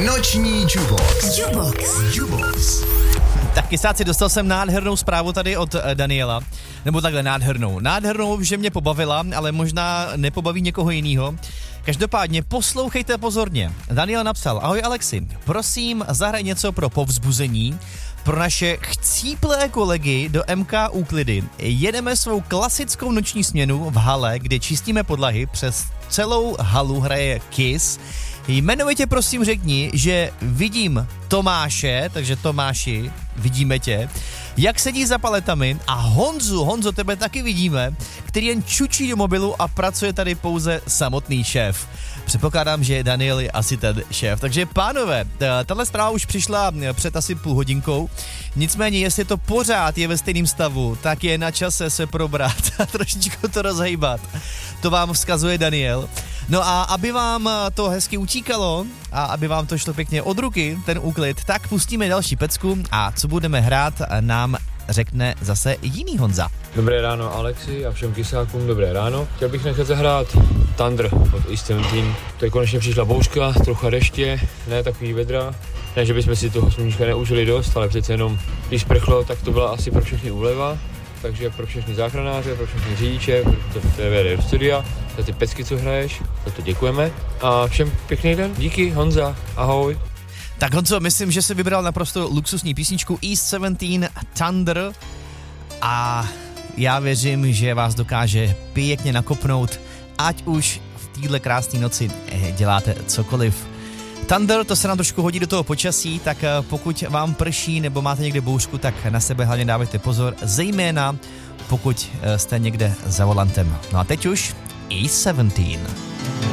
Noční Jubox. Tak kysáci, dostal jsem nádhernou zprávu tady od Daniela. Nebo takhle nádhernou, že mě pobavila, ale možná nepobaví někoho jinýho. Každopádně poslouchejte pozorně. Daniel napsal: Ahoj Alexi, prosím zahraj něco pro povzbuzení pro naše chcíplé kolegy do MK Úklidy. Jedeme svou klasickou noční směnu v hale, kde čistíme podlahy, přes celou halu hraje Kiss. Jmenovitě prosím řekni, že vidím Tomáše, takže Tomáši, vidíme tě, jak sedí za paletami, a Honzo, tebe taky vidíme, který jen čučí do mobilu a pracuje tady pouze samotný šéf. Předpokládám, že Daniel je asi ten šéf. Takže pánové, tahle zpráva už přišla před asi půl hodinkou, nicméně jestli to pořád je ve stejném stavu, tak je na čase se probrat a trošičku to rozhejbat. To vám vzkazuje Daniel. No a aby vám to hezky utíkalo a aby vám to šlo pěkně od ruky, ten úklid, tak pustíme další pecku a co budeme hrát, nám řekne zase jiný Honza. Dobré ráno Alexi a všem kysákům dobré ráno. Chtěl bych nechat zahrát Thunder od East 17. To je konečně přišla bouřka, trocha deště, ne takový vedra. Ne, že bychom si toho sluníčka neužili dost, ale přece jenom, když prchlo, tak to byla asi pro všechny úleva. Takže pro všechny záchranáře, pro všechny řidiče, to je vede do studia, za ty pecky, co hraješ, za to děkujeme. A všem pěkný den, díky Honza, ahoj. Tak Honzo, myslím, že jsi vybral naprosto luxusní písničku East 17 Thunder a já věřím, že vás dokáže pěkně nakopnout, ať už v téhle krásné noci děláte cokoliv. Thunder, to se nám trošku hodí do toho počasí, tak pokud vám prší nebo máte někde bouřku, tak na sebe hlavně dávejte pozor, zejména pokud jste někde za volantem. No a teď už East 17.